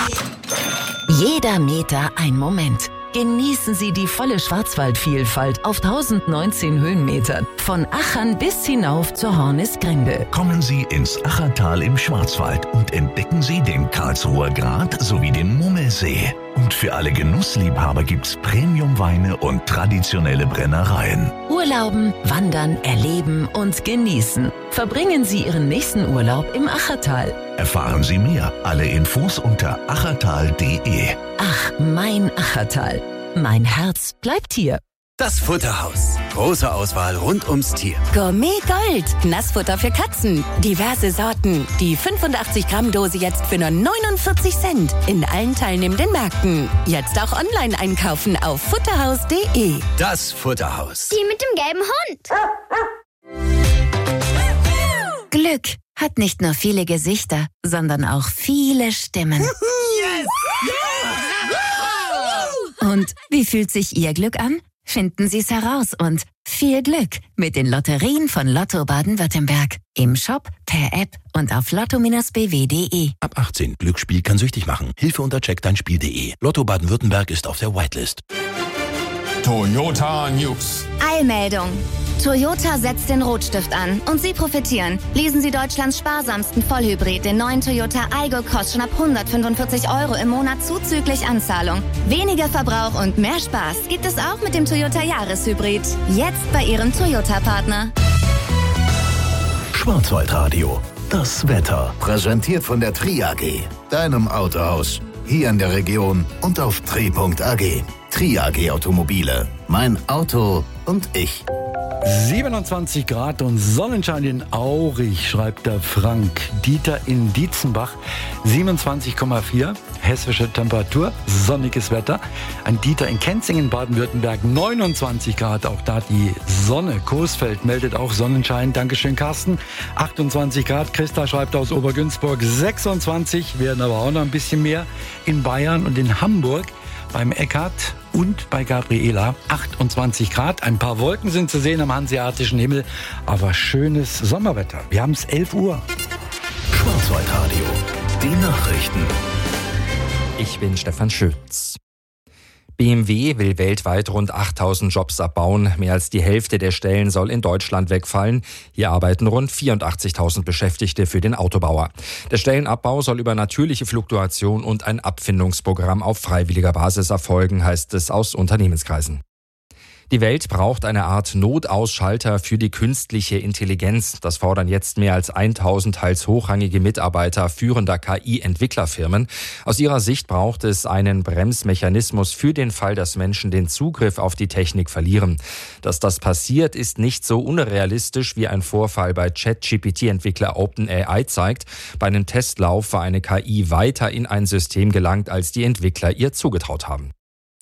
Jeder Meter ein Moment. Genießen Sie die volle Schwarzwaldvielfalt auf 1019 Höhenmetern. Von Achern bis hinauf zur Hornisgrinde. Kommen Sie ins Achertal im Schwarzwald und entdecken Sie den Karlsruher Grat sowie den Mummelsee. Und für alle Genussliebhaber gibt's Premiumweine und traditionelle Brennereien. Urlauben, wandern, erleben und genießen. Verbringen Sie Ihren nächsten Urlaub im Achertal. Erfahren Sie mehr. Alle Infos unter achertal.de. Ach, mein Achertal. Mein Herz bleibt hier. Das Futterhaus. Große Auswahl rund ums Tier. Gourmet Gold. Nassfutter für Katzen. Diverse Sorten. Die 85-Gramm-Dose jetzt für nur 49 Cent. In allen teilnehmenden Märkten. Jetzt auch online einkaufen auf futterhaus.de. Das Futterhaus. Die mit dem gelben Hund. Glück hat nicht nur viele Gesichter, sondern auch viele Stimmen. Und wie fühlt sich Ihr Glück an? Finden Sie es heraus und viel Glück mit den Lotterien von Lotto Baden-Württemberg. Im Shop, per App und auf lotto-bw.de. Ab 18. Glücksspiel kann süchtig machen. Hilfe unter checkdeinspiel.de. Lotto Baden-Württemberg ist auf der Whitelist. Toyota News. Eilmeldung. Toyota setzt den Rotstift an und Sie profitieren. Lesen Sie Deutschlands sparsamsten Vollhybrid, den neuen Toyota Aygo Cross schon ab 145 € im Monat zuzüglich Anzahlung. Weniger Verbrauch und mehr Spaß gibt es auch mit dem Toyota Jahreshybrid. Jetzt bei Ihrem Toyota-Partner. Schwarzwaldradio. Das Wetter. Präsentiert von der Tri AG, deinem Autohaus. Hier in der Region und auf tri.ag. Tri AG Automobile. Mein Auto und ich. 27 Grad und Sonnenschein in Aurich, schreibt der Frank. Dieter in Dietzenbach, 27,4. Hessische Temperatur, sonniges Wetter. Ein Dieter in Kenzingen, Baden-Württemberg, 29 Grad. Auch da die Sonne. Coesfeld meldet auch Sonnenschein. Dankeschön, Carsten. 28 Grad. Christa schreibt aus Obergünzburg, 26. Werden aber auch noch ein bisschen mehr. In Bayern und in Hamburg. Beim Eckart und bei Gabriela 28 Grad. Ein paar Wolken sind zu sehen am hanseatischen Himmel, aber schönes Sommerwetter. Wir haben es 11 Uhr. Schwarzwaldradio. Die Nachrichten. Ich bin Stefan Schütz. BMW will weltweit rund 8.000 Jobs abbauen. Mehr als die Hälfte der Stellen soll in Deutschland wegfallen. Hier arbeiten rund 84.000 Beschäftigte für den Autobauer. Der Stellenabbau soll über natürliche Fluktuation und ein Abfindungsprogramm auf freiwilliger Basis erfolgen, heißt es aus Unternehmenskreisen. Die Welt braucht eine Art Notausschalter für die künstliche Intelligenz. Das fordern jetzt mehr als 1.000 teils hochrangige Mitarbeiter führender KI-Entwicklerfirmen. Aus ihrer Sicht braucht es einen Bremsmechanismus für den Fall, dass Menschen den Zugriff auf die Technik verlieren. Dass das passiert, ist nicht so unrealistisch, wie ein Vorfall bei ChatGPT-Entwickler OpenAI zeigt. Bei einem Testlauf war eine KI weiter in ein System gelangt, als die Entwickler ihr zugetraut haben.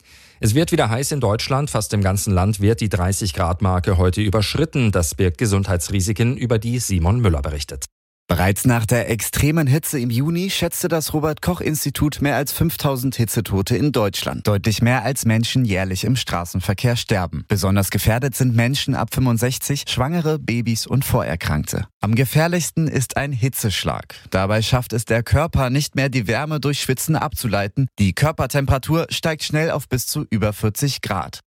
Es wird wieder heiß in Deutschland. Fast im ganzen Land wird die 30-Grad-Marke heute überschritten. Das birgt Gesundheitsrisiken, über die Simon Müller berichtet. Bereits nach der extremen Hitze im Juni schätzte das Robert-Koch-Institut mehr als 5.000 Hitzetote in Deutschland. Deutlich mehr als Menschen jährlich im Straßenverkehr sterben. Besonders gefährdet sind Menschen ab 65, Schwangere, Babys und Vorerkrankte. Am gefährlichsten ist ein Hitzeschlag. Dabei schafft es der Körper nicht mehr, die Wärme durch Schwitzen abzuleiten. Die Körpertemperatur steigt schnell auf bis zu über 40 Grad.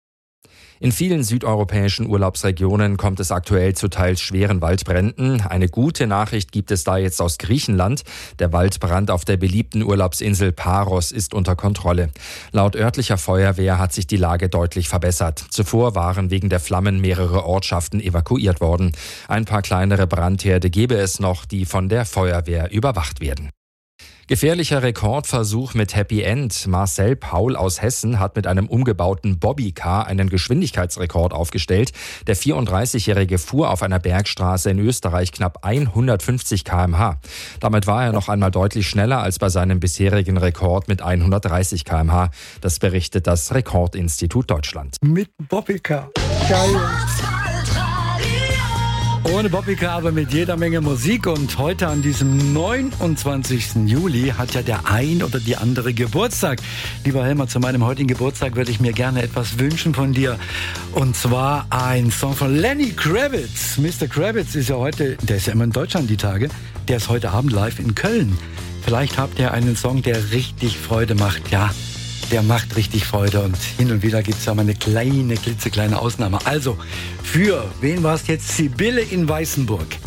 In vielen südeuropäischen Urlaubsregionen kommt es aktuell zu teils schweren Waldbränden. Eine gute Nachricht gibt es da jetzt aus Griechenland. Der Waldbrand auf der beliebten Urlaubsinsel Paros ist unter Kontrolle. Laut örtlicher Feuerwehr hat sich die Lage deutlich verbessert. Zuvor waren wegen der Flammen mehrere Ortschaften evakuiert worden. Ein paar kleinere Brandherde gäbe es noch, die von der Feuerwehr überwacht werden. Gefährlicher Rekordversuch mit Happy End. Marcel Paul aus Hessen hat mit einem umgebauten Bobbycar einen Geschwindigkeitsrekord aufgestellt. Der 34-Jährige fuhr auf einer Bergstraße in Österreich knapp 150 km/h. Damit war er noch einmal deutlich schneller als bei seinem bisherigen Rekord mit 130 km/h. Das berichtet das Rekordinstitut Deutschland. Mit Bobbycar. Geil. Ohne Bobbycar, aber mit jeder Menge Musik. Und heute an diesem 29. Juli hat ja der ein oder die andere Geburtstag. Lieber Helmer, zu meinem heutigen Geburtstag würde ich mir gerne etwas wünschen von dir. Und zwar ein Song von Lenny Kravitz. Mr. Kravitz ist ja heute, der ist ja immer in Deutschland die Tage, der ist heute Abend live in Köln. Vielleicht habt ihr einen Song, der richtig Freude macht. Ja, der macht richtig Freude und hin und wieder gibt es ja mal eine klitzekleine Ausnahme. Also, für wen war es jetzt? Sibylle in Weißenburg.